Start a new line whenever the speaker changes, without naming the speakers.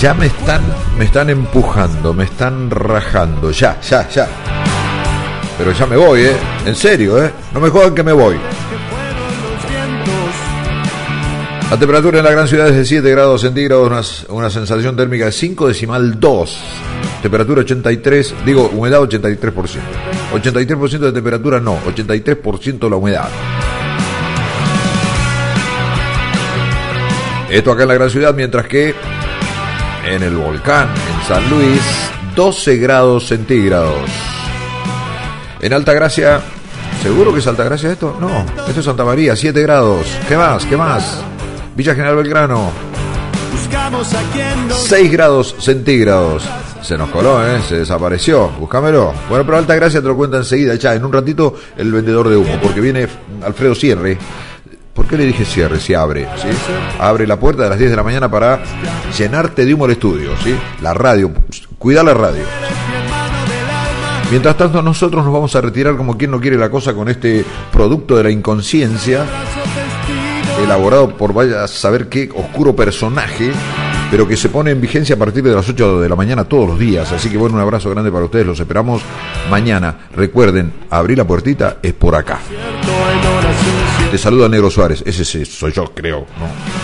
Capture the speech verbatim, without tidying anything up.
Ya me están, me están empujando, me están rajando, ya, ya, ya. Pero ya me voy, ¿eh? En serio, ¿eh? No me jodan que me voy. La temperatura en la gran ciudad es de siete grados centígrados, una, una sensación térmica de cinco decimal dos. Temperatura ochenta y tres, digo, humedad ochenta y tres por ciento. ochenta y tres por ciento de temperatura no, ochenta y tres por ciento la humedad. Esto acá en la gran ciudad, mientras que en el volcán, en San Luis, doce grados centígrados. En Altagracia, ¿seguro que es Altagracia esto? No, esto es Santa María, siete grados. ¿Qué más? ¿Qué más? Villa General Belgrano, seis grados centígrados. Se nos coló, ¿eh? Se desapareció. Búscamelo. Bueno, pero Altagracia te lo cuenta enseguida. Ya, en un ratito, el vendedor de humo, porque viene Alfredo Cierre. ¿Por qué le dije cierre? Si abre, ¿sí? Abre la puerta a las diez de la mañana para llenarte de humo el estudio, ¿sí? La radio, cuida la radio. Mientras tanto, nosotros nos vamos a retirar como quien no quiere la cosa con este producto de la inconsciencia, elaborado por vaya a saber qué oscuro personaje, pero que se pone en vigencia a partir de las ocho de la mañana todos los días. Así que bueno, un abrazo grande para ustedes, los esperamos mañana. Recuerden, abrir la puertita es por acá. Te saluda Negro Suárez, ese soy yo, creo, ¿no?